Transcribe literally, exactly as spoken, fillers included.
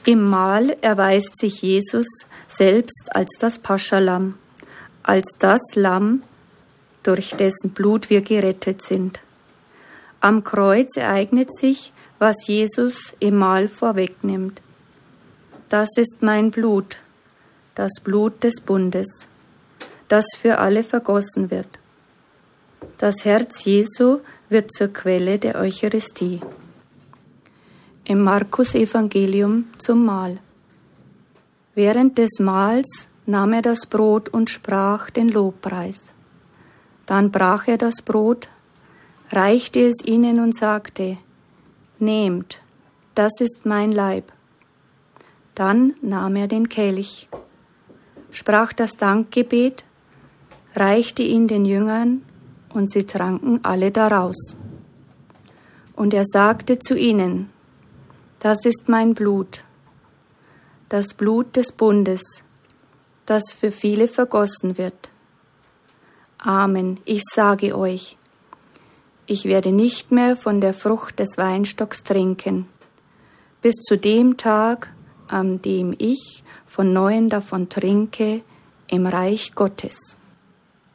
Im Mahl erweist sich Jesus selbst als das Paschalamm, als das Lamm, durch dessen Blut wir gerettet sind. Am Kreuz ereignet sich, was Jesus im Mahl vorwegnimmt. Das ist mein Blut, das Blut des Bundes, das für alle vergossen wird. Das Herz Jesu wird zur Quelle der Eucharistie. Im Markus-Evangelium zum Mahl. Während des Mahls nahm er das Brot und sprach den Lobpreis. Dann brach er das Brot, reichte es ihnen und sagte: Nehmt, das ist mein Leib. Dann nahm er den Kelch, sprach das Dankgebet, reichte ihn den Jüngern, und sie tranken alle daraus. Und er sagte zu ihnen: Das ist mein Blut, das Blut des Bundes, das für viele vergossen wird. Amen, ich sage euch, ich werde nicht mehr von der Frucht des Weinstocks trinken, bis zu dem Tag, an dem ich von neuem davon trinke, im Reich Gottes.